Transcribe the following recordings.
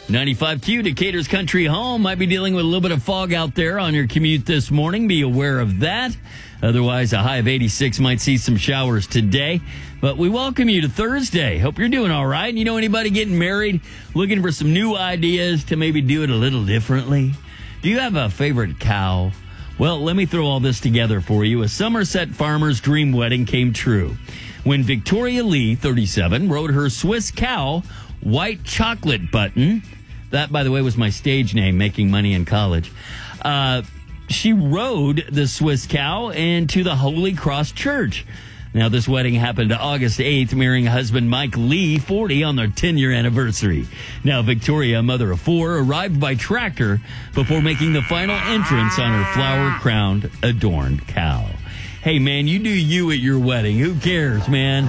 95Q, Decatur's country home. Might be dealing with a little bit of fog out there on your commute this morning. Be aware of that. Otherwise, a high of 86 might see some showers today. But we welcome you to Thursday. Hope you're doing all right. You know anybody getting married, looking for some new ideas to maybe do it a little differently? Do you have a favorite cow? Well, let me throw all this together for you. A Somerset farmer's dream wedding came true when Victoria Lee, 37, rode her Swiss cow, White Chocolate Button. That, by the way, was my stage name, making money in college. She rode the Swiss cow into the Holy Cross Church. Now, this wedding happened August 8th, marrying husband Mike Lee, 40, on their 10-year anniversary. Now, Victoria, mother of four, arrived by tractor before making the final entrance on her flower-crowned, adorned cow. Hey, man, you do you at your wedding. Who cares, man?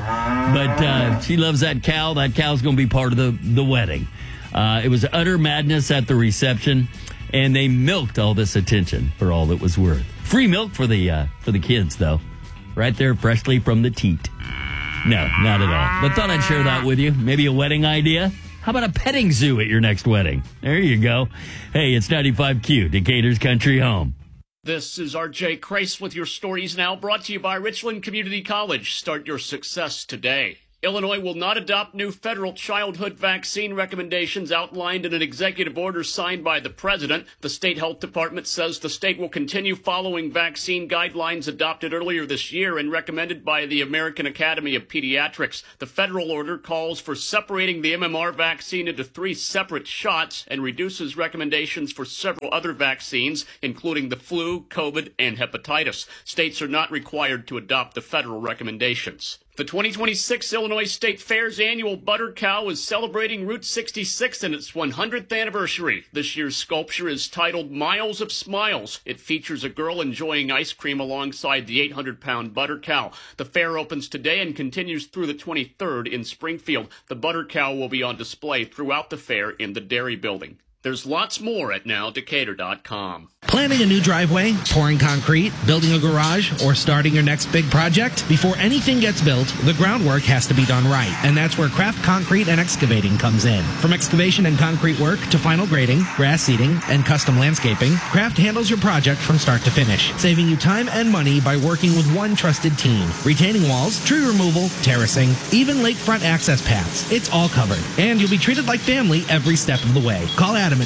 But she loves that cow. That cow's going to be part of the wedding. It was utter madness at the reception, and they milked all this attention for all it was worth. Free milk for the kids, though. Right there, freshly from the teat. No, not at all. But thought I'd share that with you. Maybe a wedding idea? How about a petting zoo at your next wedding? There you go. Hey, it's 95Q, Decatur's country home. This is R.J. Crace with your stories now, brought to you by Richland Community College. Start your success today. Illinois will not adopt new federal childhood vaccine recommendations outlined in an executive order signed by the president. The state health department says the state will continue following vaccine guidelines adopted earlier this year and recommended by the American Academy of Pediatrics. The federal order calls for separating the MMR vaccine into 3 separate shots and reduces recommendations for several other vaccines, including the flu, COVID, and hepatitis. States are not required to adopt the federal recommendations. The 2026 Illinois State Fair's annual Butter Cow is celebrating Route 66 and its 100th anniversary. This year's sculpture is titled Miles of Smiles. It features a girl enjoying ice cream alongside the 800-pound Butter Cow. The fair opens today and continues through the 23rd in Springfield. The Butter Cow will be on display throughout the fair in the Dairy Building. There's lots more at nowdecatur.com. Planning a new driveway, pouring concrete, building a garage, or starting your next big project? Before anything gets built, the groundwork has to be done right. And that's where Craft Concrete and Excavating comes in. From excavation and concrete work to final grading, grass seeding, and custom landscaping, Craft handles your project from start to finish, saving you time and money by working with one trusted team. Retaining walls, tree removal, terracing, even lakefront access paths. It's all covered. And you'll be treated like family every step of the way. Call Adam at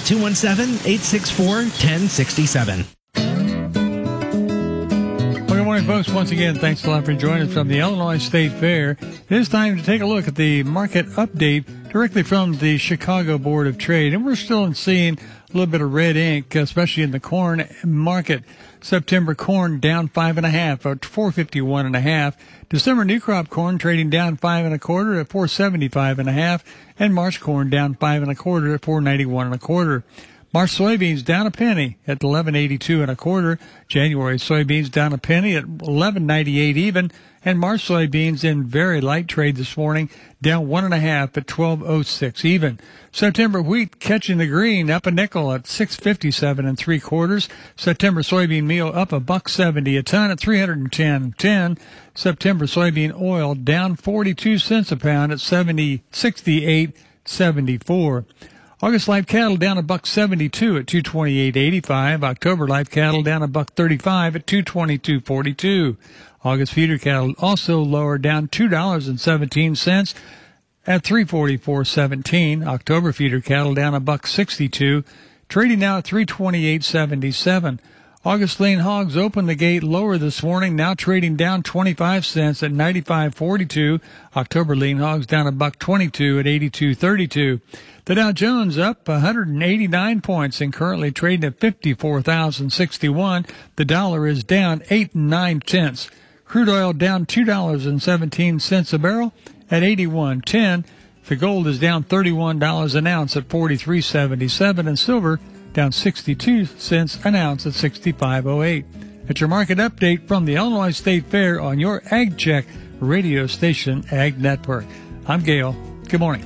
217-864-1067. Well, good morning, folks. Once again, thanks a lot for joining us from the Illinois State Fair. It is time to take a look at the market update directly from the Chicago Board of Trade. And we're still seeing a little bit of red ink, especially in the corn market. September corn down 5.5 at 451.5. December new crop corn trading down 5.25 at 475.5, and March corn down 5.25 at 491.25. March soybeans down a penny at 11.82 January soybeans down a penny at 11.98 even, and March soybeans in very light trade this morning down 1.5 at 12.06 even. September wheat catching the green up a nickel at 6.57 3/4. September soybean meal up $1.70 a ton at 310.10. September soybean oil down 42 cents a pound at 68.74. August live cattle down $1.72 at 228.85. October live cattle down $1.35 at 222.42. August feeder cattle also lower, down $2.17 at 344.17. October feeder cattle down $1.62, trading now at 328.77. August lean hogs opened the gate lower this morning, now trading down 25 cents at 95.42. October lean hogs down $1.22 at 82.32. The Dow Jones up 189 points and currently trading at 54,061. The dollar is down 8 9/10. Crude oil down $2.17 a barrel at 81.10. The gold is down $31 an ounce at 43.77, and silver down 62 cents an ounce at 65.08. It's your market update from the Illinois State Fair on your Ag Check radio station, Ag Network. I'm Gail. Good morning.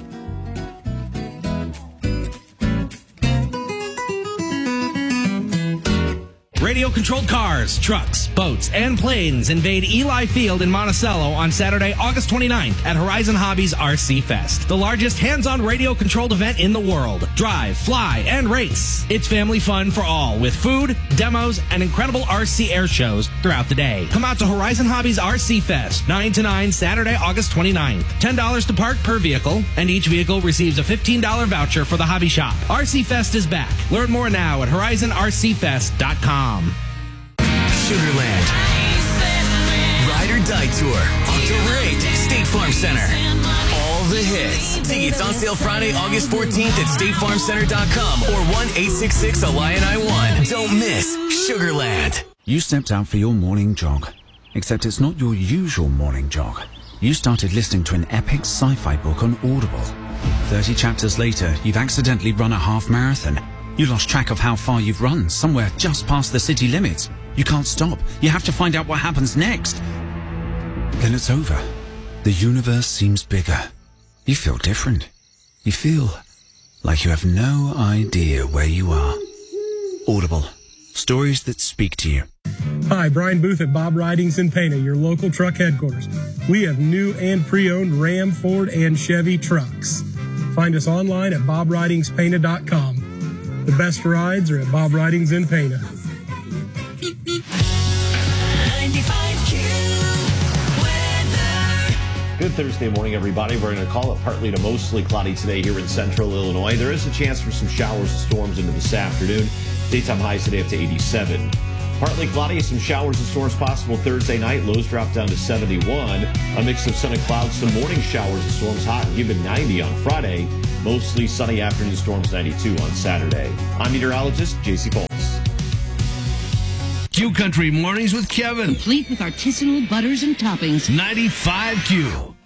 radio-controlled cars, trucks, boats, and planes invade Eli Field in Monticello on Saturday, August 29th at Horizon Hobbies RC Fest, the largest hands-on radio-controlled event in the world. Drive, fly, and race. It's family fun for all with food, demos, and incredible RC air shows throughout the day. Come out to Horizon Hobbies RC Fest, 9 to 9, Saturday, August 29th. $10 to park per vehicle, and each vehicle receives a $15 voucher for the hobby shop. RC Fest is back. Learn more now at HorizonRCFest.com. Sugarland. Ride or Die Tour. October 8th, State Farm Center. All the hits. Tickets on sale Friday, August 14th at StateFarmCenter.com or 1-866-ALION-I-1. Don't miss Sugarland. You stepped out for your morning jog, except it's not your usual morning jog. You started listening to an epic sci-fi book on Audible. 30 chapters later, you've accidentally run a half marathon. You lost track of how far you've run, somewhere just past the city limits. You can't stop. You have to find out what happens next. Then it's over. The universe seems bigger. You feel different. You feel like you have no idea where you are. Audible. Stories that speak to you. Hi, Brian Booth at Bob Ridings in Pana, your local truck headquarters. We have new and pre-owned Ram, Ford, and Chevy trucks. Find us online at BobRidingsPana.com. The best rides are at Bob Ridings in Pana. 95Q weather. Good Thursday morning, everybody. We're going to call it partly to mostly cloudy today here in central Illinois. There is a chance for some showers and storms into this afternoon. Daytime highs today up to 87. Partly cloudy, some showers and storms possible Thursday night. Lows drop down to 71. A mix of sun and clouds, some morning showers and storms, hot and humid 90 on Friday. Mostly sunny afternoon storms 92 on Saturday. I'm meteorologist J.C. Pauls. Q Country Mornings with Kevin. Complete with artisanal butters and toppings. 95Q.